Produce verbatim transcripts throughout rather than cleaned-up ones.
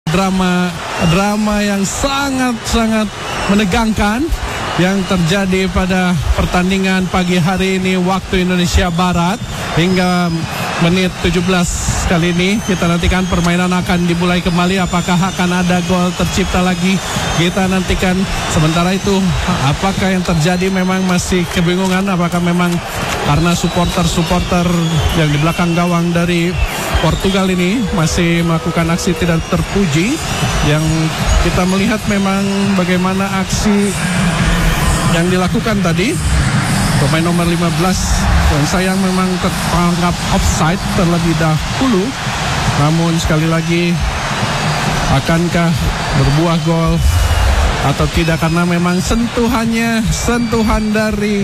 Drama drama yang sangat-sangat menegangkan yang terjadi pada pertandingan pagi hari ini waktu Indonesia Barat. Hingga menit tujuh belas kali ini kita nantikan permainan akan dimulai kembali. Apakah akan ada gol tercipta lagi, kita nantikan. Sementara itu apakah yang terjadi, memang masih kebingungan. Apakah memang karena supporter-supporter yang di belakang gawang dari Portugal ini masih melakukan aksi tidak terpuji. Yang kita melihat memang bagaimana aksi yang dilakukan tadi. Pemain nomor lima belas yang sayang memang tertangkap offside terlebih dahulu. Namun sekali lagi, akankah berbuah gol atau tidak, karena memang sentuhannya sentuhan dari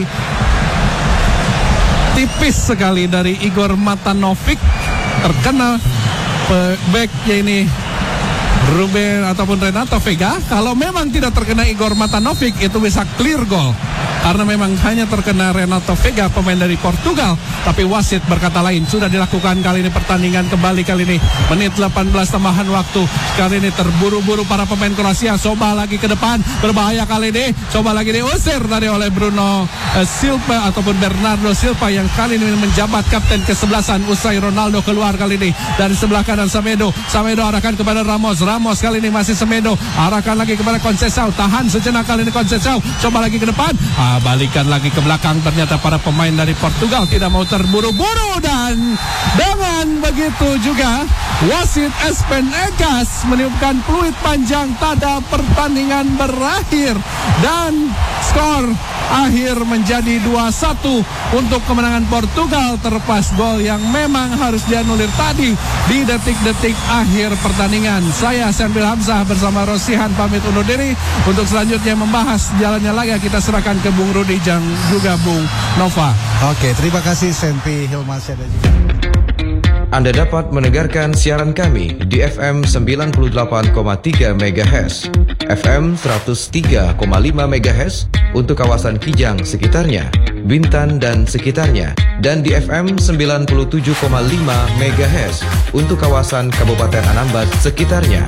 tipis sekali dari Igor Matanovic terkena backnya ini Ruben ataupun Renato Vega. Kalau memang tidak terkena Igor Matanovic, itu bisa clear goal. Karena memang hanya terkena Renato Vega, pemain dari Portugal. Tapi wasit berkata lain. Sudah dilakukan kali ini pertandingan kembali kali ini. Menit delapan belas tambahan waktu. Kali ini terburu-buru para pemain Kroasia. Coba lagi ke depan. Berbahaya kali ini. Coba lagi diusir tadi oleh Bruno uh, Silva ataupun Bernardo Silva yang kali ini menjabat kapten kesebelasan usai Ronaldo keluar kali ini. Dari sebelah kanan Semedo. Semedo arahkan kepada Ramos. Ramos kali ini masih Semedo. Arahkan lagi kepada Conceição. Tahan sejenak kali ini Conceição. Coba lagi ke depan. Ah, balikan lagi ke belakang. Ternyata para pemain dari Portugal tidak mau terburu-buru. Dan dengan begitu juga wasit Espen Egas meniupkan peluit panjang tanda pertandingan berakhir. Dan skor akhir menjadi dua satu untuk kemenangan Portugal, terlepas gol yang memang harus dianulir tadi di detik-detik akhir pertandingan. Saya Senbil Hamzah bersama Rosihan pamit undur diri. Untuk selanjutnya membahas jalannya laga, kita serahkan ke Bung Rudi dan juga Bung Nova. Oke, terima kasih Senpi Hilmansyah dan juga Anda dapat mendengarkan siaran kami di F M sembilan puluh delapan koma tiga megahertz, F M seratus tiga koma lima megahertz untuk kawasan Kijang sekitarnya, Bintan dan sekitarnya, dan di F M sembilan puluh tujuh koma lima megahertz untuk kawasan Kabupaten Anambas sekitarnya.